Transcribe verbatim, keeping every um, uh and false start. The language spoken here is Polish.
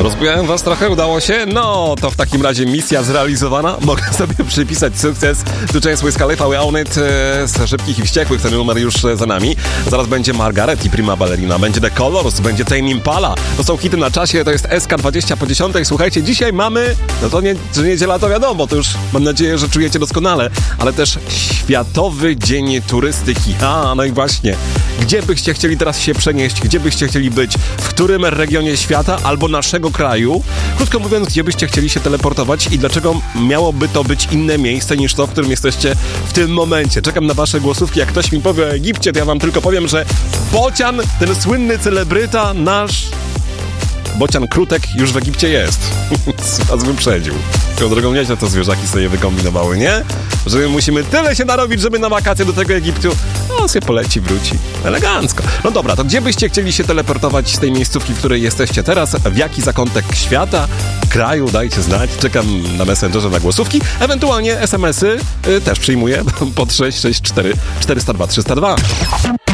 Rozbujałem was trochę, udało się? No, to w takim razie misja zrealizowana. Mogę sobie przypisać sukces. Tu jest Wiz Khalifa, We Own It z Szybkich i Wściekłych. Ten numer już za nami. Zaraz będzie Margaret i Prima Ballerina. Będzie The Colors, będzie Tame Impala. To są hity na czasie, to jest S K dwadzieścia po dziesiątej. Słuchajcie, dzisiaj mamy, no to nie, że niedziela to wiadomo, to już mam nadzieję, że czujecie doskonale, ale też Światowy Dzień Turystyki. A, no i właśnie. Gdzie byście chcieli teraz się przenieść? Gdzie byście chcieli być? W którym regionie świata albo naszego kraju? Krótko mówiąc, gdzie byście chcieli się teleportować i dlaczego miałoby to być inne miejsce niż to, w którym jesteście w tym momencie? Czekam na wasze głosówki. Jak ktoś mi powie o Egipcie, to ja wam tylko powiem, że Bocian, ten słynny celebryta, nasz Bocian Krutek już w Egipcie jest. Was wyprzedził. Tą drogą nieźle to zwierzaki sobie wykombinowały, nie? Że my musimy tyle się narobić, żeby na wakacje do tego Egiptu. No, sobie poleci, wróci. Elegancko. No dobra, to gdzie byście chcieli się teleportować z tej miejscówki, w której jesteście teraz? W jaki zakątek świata, kraju? Dajcie znać. Czekam na Messengerze na głosówki. Ewentualnie es em esy y, też przyjmuję pod sześć sześć cztery cztery zero dwa trzysta dwa.